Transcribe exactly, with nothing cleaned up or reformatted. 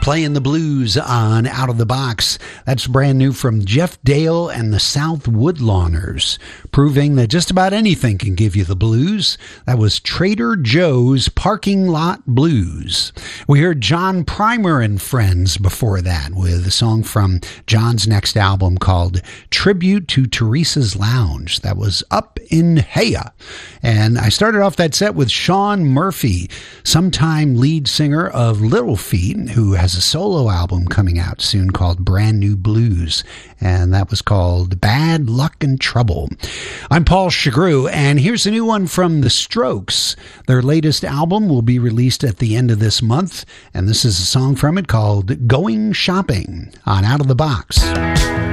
Playing the blues on Out of the Box. That's brand new from Jeff Dale and the South Woodlawners, proving that just about anything can give you the blues. That was Trader Joe's Parking Lot Blues. We heard John Primer and Friends before that with a song from John's next album called Tribute to Teresa's Lounge. That was Up in Heya. And I started off that set with Sean Murphy, sometime lead singer of Little Feat, who has a solo album coming out soon called Brand New Blues, and that was called Bad Luck and Trouble. I'm Paul Chagru, and here's a new one from The Strokes. Their latest album will be released at the end of this month, and this is a song from it called Going Shopping on Out of the Box.